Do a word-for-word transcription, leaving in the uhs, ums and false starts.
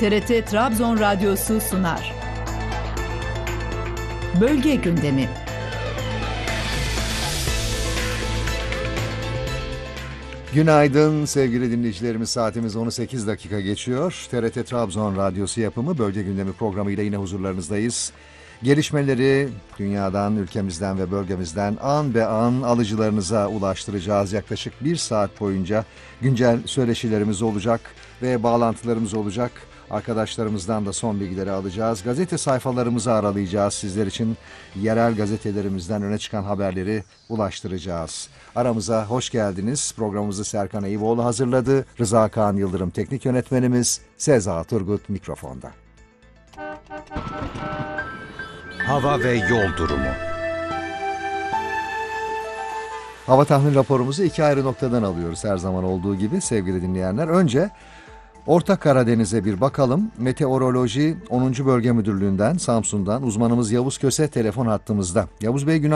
T R T Trabzon Radyosu sunar. Bölge gündemi. Günaydın sevgili dinleyicilerimiz, saatimiz on sekiz dakika geçiyor. T R T Trabzon Radyosu yapımı Bölge Gündemi programıyla yine huzurlarınızdayız. Gelişmeleri dünyadan, ülkemizden ve bölgemizden an be an alıcılarınıza ulaştıracağız. Yaklaşık bir saat boyunca güncel söyleşilerimiz olacak ve bağlantılarımız olacak. Arkadaşlarımızdan da son bilgileri alacağız. Gazete sayfalarımızı aralayacağız. Sizler için yerel gazetelerimizden öne çıkan haberleri ulaştıracağız. Aramıza hoş geldiniz. Programımızı Serkan Eyüboğlu hazırladı. Rıza Kaan Yıldırım teknik yönetmenimiz. Seza Turgut mikrofonda. Hava ve yol durumu. Hava tahmin raporumuzu iki ayrı noktadan alıyoruz her zaman olduğu gibi sevgili dinleyenler. Önce Orta Karadeniz'e bir bakalım. Meteoroloji onuncu Bölge Müdürlüğü'nden, Samsun'dan uzmanımız Yavuz Köse telefon hattımızda. Yavuz Bey, günaydın.